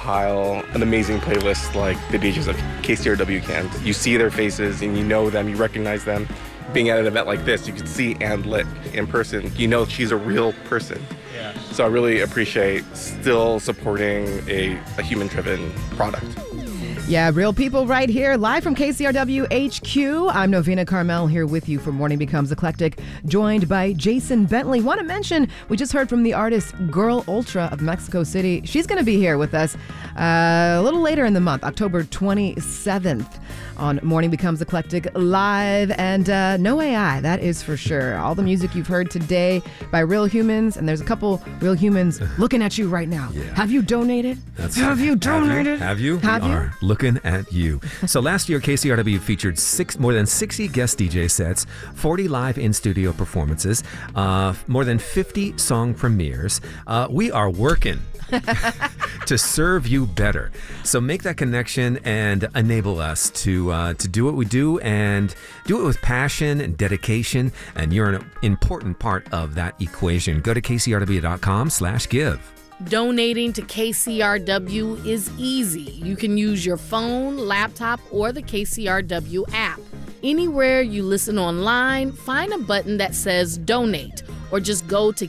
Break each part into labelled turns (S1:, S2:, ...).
S1: compile an amazing playlist like the DJs of KCRW can. You see their faces and you know them, you recognize them. Being at an event like this, you can see Ann Lick in person. You know she's a real person. Yeah. So I really appreciate still supporting a human-driven product.
S2: Yeah, real people right here, live from KCRW HQ. I'm Novena Carmel here with you for Morning Becomes Eclectic, joined by Jason Bentley. Want to mention, we just heard from the artist Girl Ultra of Mexico City. She's going to be here with us a little later in the month, October 27th. On Morning Becomes Eclectic Live, and no AI, that is for sure. All the music you've heard today by real humans, and there's a couple real humans looking at you right now. Yeah. Have you donated? Have you donated?
S3: Have you? We are looking at you. So last year, KCRW featured more than 60 guest DJ sets, 40 live in-studio performances, more than 50 song premieres. We are working to serve you better. So make that connection and enable us to do what we do, and do it with passion and dedication, and you're an important part of that equation. Go to kcrw.com/give.
S4: Donating to KCRW is easy. You can use your phone, laptop, or the KCRW app. Anywhere you listen online, find a button that says donate, or just go to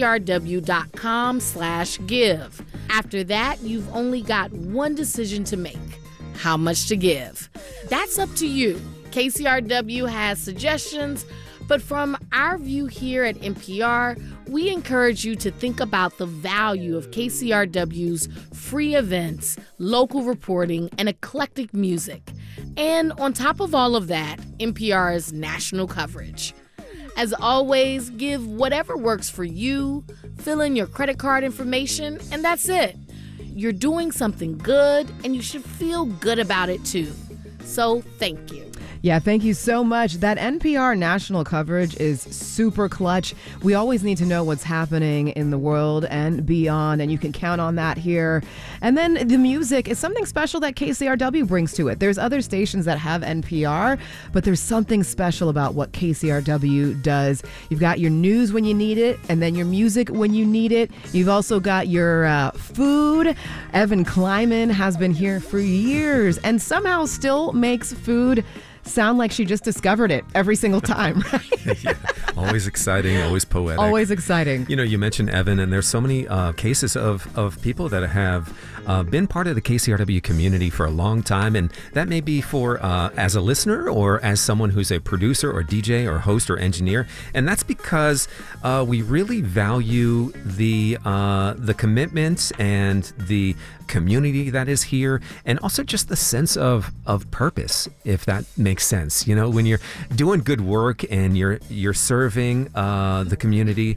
S4: kcrw.com/give. After that, you've only got one decision to make: how much to give. That's up to you. KCRW has suggestions, but from our view here at NPR, we encourage you to think about the value of KCRW's free events, local reporting, and eclectic music. And on top of all of that, NPR's national coverage. As always, give whatever works for you, fill in your credit card information, and that's it. You're doing something good, and you should feel good about it too. So thank you.
S2: Yeah, thank you so much. That NPR national coverage is super clutch. We always need to know what's happening in the world and beyond, and you can count on that here. And then the music is something special that KCRW brings to it. There's other stations that have NPR, but there's something special about what KCRW does. You've got your news when you need it, and then your music when you need it. You've also got your food. Evan Kleiman has been here for years and somehow still makes food sound like she just discovered it every single time, right?
S3: Yeah. Always exciting, always poetic.
S2: Always exciting.
S3: You know, you mentioned Evan, and there's so many cases of people that have been part of the KCRW community for a long time, and that may be for as a listener or as someone who's a producer or DJ or host or engineer, and that's because we really value the commitment and the community that is here, and also just the sense of purpose, if that makes sense. You know, when you're doing good work and you're serving the community,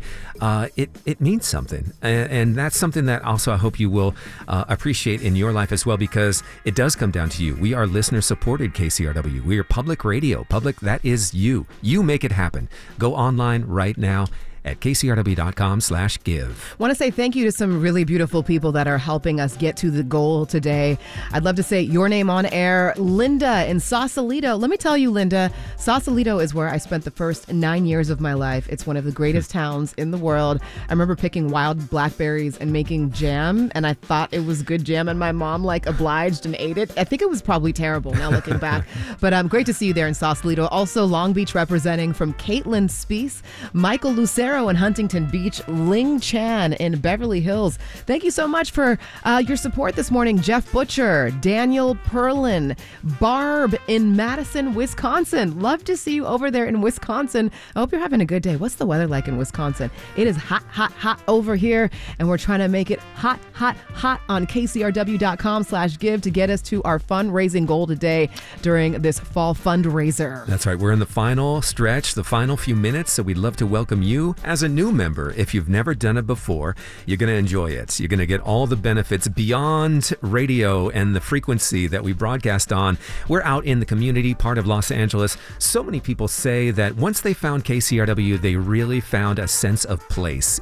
S3: it means something, and that's something that also I hope you will appreciate in your life as well, because it does come down to you. We are listener supported KCRW. We are public radio. Public, that is you. You make it happen. Go online right now at kcrw.com/give.
S2: Want to say thank you to some really beautiful people that are helping us get to the goal today. I'd love to say your name on air. Linda in Sausalito. Let me tell you, Linda, Sausalito is where I spent the first 9 years of my life. It's one of the greatest towns in the world. I remember picking wild blackberries and making jam, and I thought it was good jam, and my mom obliged and ate it. I think it was probably terrible now looking back, but great to see you there in Sausalito. Also Long Beach representing from Caitlin Speece, Michael Lucero in Huntington Beach, Ling Chan in Beverly Hills. Thank you so much for your support this morning. Jeff Butcher, Daniel Perlin, Barb in Madison, Wisconsin. Love to see you over there in Wisconsin. I hope you're having a good day. What's the weather like in Wisconsin? It is hot, hot, hot over here, and we're trying to make it hot, hot, hot on kcrw.com/give to get us to our fundraising goal today during this fall fundraiser.
S3: That's right. We're in the final stretch, the final few minutes, so we'd love to welcome you as a new member. If you've never done it before, you're going to enjoy it. You're going to get all the benefits beyond radio and the frequency that we broadcast on. We're out in the community, part of Los Angeles. So many people say that once they found KCRW, they really found a sense of place in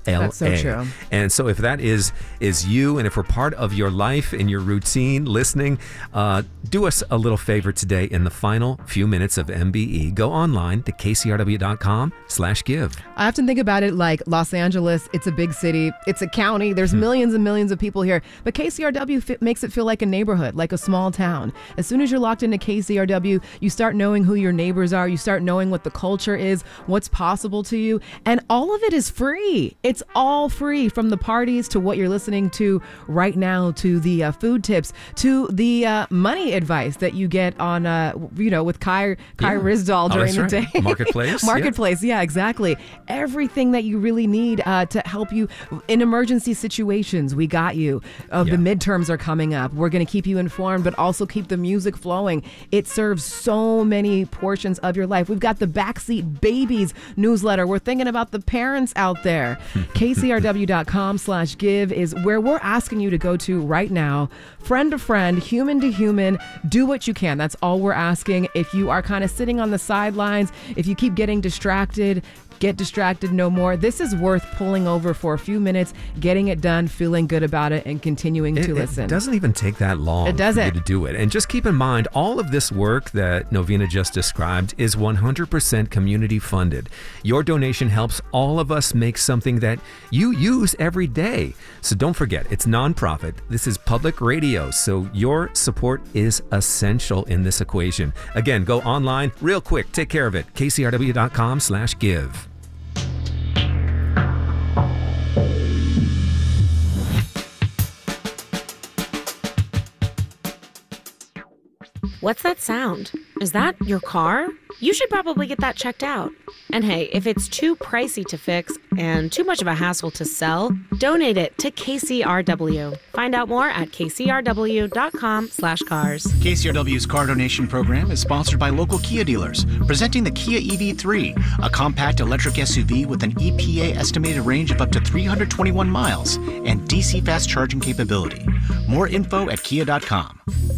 S2: That's so true.
S3: And so if that is you, and if we're part of your life, in your routine, listening, do us a little favor today in the final few minutes of MBE. Go online to kcrw.com/give.
S2: I often think about it like Los Angeles. It's a big city. It's a county. There's millions and millions of people here. But KCRW makes it feel like a neighborhood, like a small town. As soon as you're locked into KCRW, you start knowing who your neighbors are. You start knowing what the culture is, what's possible to you. And all of it is free. It's all free, from the parties to what you're listening to right now, to the food tips, to the money advice that you get on, with Kai Rizdal during the day.
S3: Marketplace.
S2: Marketplace, yeah, exactly. Everything that you really need to help you in emergency situations. We got you. The midterms are coming up. We're going to keep you informed, but also keep the music flowing. It serves so many portions of your life. We've got the Backseat Babies newsletter. We're thinking about the parents out there. KCRW.com/give is where we're asking you to go to right now. Friend to friend, human to human, do what you can. That's all we're asking. If you are kind of sitting on the sidelines, if you keep getting distracted, get distracted no more. This is worth pulling over for a few minutes, getting it done, feeling good about it, and continuing to listen.
S3: It doesn't even take that long for you to do it. And just keep in mind, all of this work that Novena just described is 100% community funded. Your donation helps all of us make something that you use every day. So don't forget, it's nonprofit. This is public radio, so your support is essential in this equation. Again, go online real quick. Take care of it. KCRW.com/give.
S5: What's that sound? Is that your car? You should probably get that checked out. And hey, if it's too pricey to fix and too much of a hassle to sell, donate it to KCRW. Find out more at kcrw.com/cars.
S6: KCRW's car donation program is sponsored by local Kia dealers, presenting the Kia EV3, a compact electric SUV with an EPA estimated range of up to 321 miles and DC fast charging capability. More info at kia.com.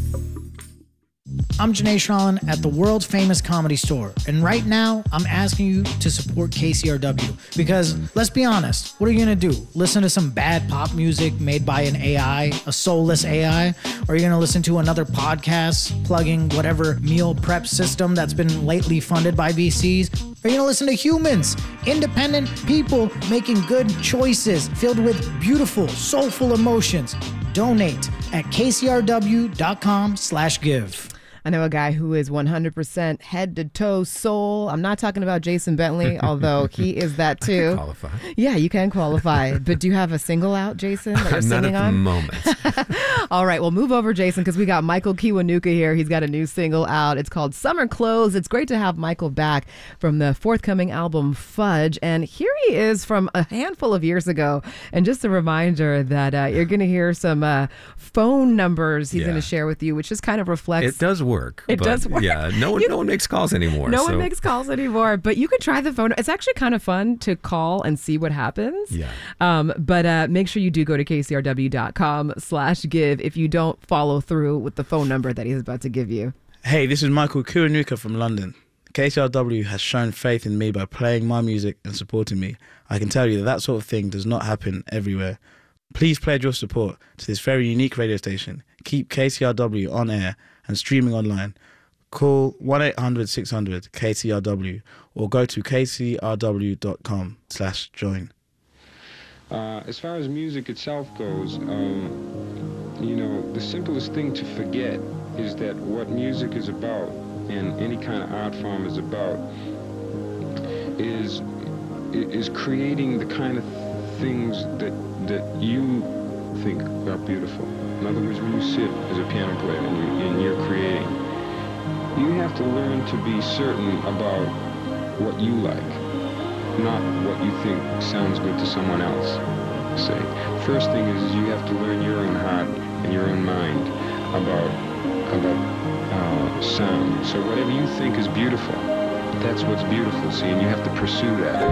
S7: I'm Janae Shalin at the world's famous Comedy Store, and right now I'm asking you to support KCRW because, let's be honest, what are you gonna do? Listen to some bad pop music made by an AI, a soulless AI? Or are you gonna listen to another podcast plugging whatever meal prep system that's been lately funded by VCs? Are you gonna listen to humans, independent people making good choices filled with beautiful, soulful emotions? Donate at kcrw.com/give.
S2: I know a guy who is 100% head to toe soul. I'm not talking about Jason Bentley, although he is that too.
S3: I can qualify.
S2: Yeah, you can qualify. But do you have a single out, Jason, that you're singing on?
S3: Not at the moment.
S2: All right, well, move over, Jason, because we got Michael Kiwanuka here. He's got a new single out. It's called Summer Clothes. It's great to have Michael back from the forthcoming album Fudge. And here he is from a handful of years ago. And just a reminder that you're going to hear some phone numbers he's going to share with you, which just kind of reflects.
S3: It does work.
S2: It does work.
S3: Yeah, no one makes calls anymore.
S2: No one makes calls anymore, but you could try the phone. It's actually kind of fun to call and see what happens.
S3: Yeah.
S2: But make sure you do go to kcrw.com/give if you don't follow through with the phone number that he's about to give you.
S8: Hey, this is Michael Kiwanuka from London. KCRW has shown faith in me by playing my music and supporting me. I can tell you that sort of thing does not happen everywhere. Please pledge your support to this very unique radio station. Keep KCRW on air and streaming online. Call 1-800-600-KCRW or go to kcrw.com/join.
S9: As far as music itself goes, the simplest thing to forget is that what music is about, and any kind of art form is about, is creating the kind of things that you think are beautiful. In other words, when you sit as a piano player and you're creating, you have to learn to be certain about what you like, not what you think sounds good to someone else. Say, first thing is you have to learn your own heart and your own mind about sound. So whatever you think is beautiful, that's what's beautiful. See, and you have to pursue that.